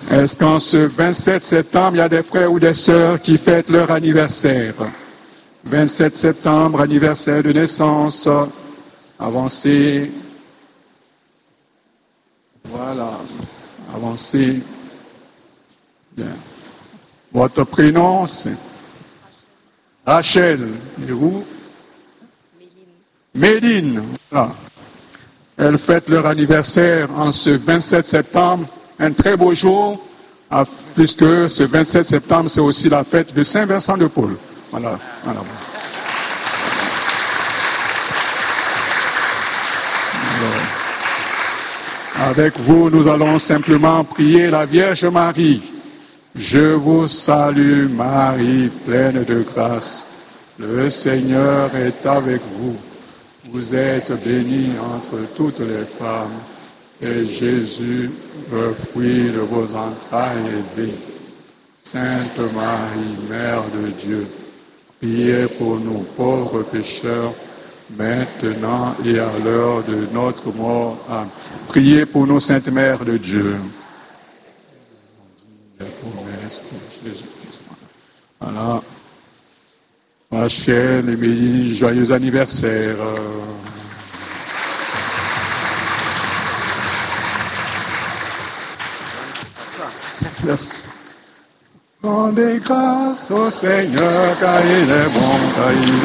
Est-ce qu'en ce 27 septembre, il y a des frères ou des sœurs qui fêtent leur anniversaire? 27 septembre, anniversaire de naissance. Avancez. Voilà. Avancez. Bien. Votre prénom, c'est Rachel. Et vous? Méline. Voilà. Elles fêtent leur anniversaire en ce 27 septembre, un très beau jour, puisque ce 27 septembre, c'est aussi la fête de Saint-Vincent de Paul. Voilà. Voilà. Avec vous, nous allons simplement prier la Vierge Marie. Je vous salue Marie, pleine de grâce. Le Seigneur est avec vous. Vous êtes bénie entre toutes les femmes, et Jésus, le fruit de vos entrailles, est béni. Sainte Marie, Mère de Dieu, priez pour nous pauvres pécheurs, maintenant et à l'heure de notre mort. Amen. Priez pour nous, Sainte Mère de Dieu. Voilà. Rachel et Mélie, joyeux anniversaire. Merci. Rendez grâce au Seigneur, car il est bon, car il est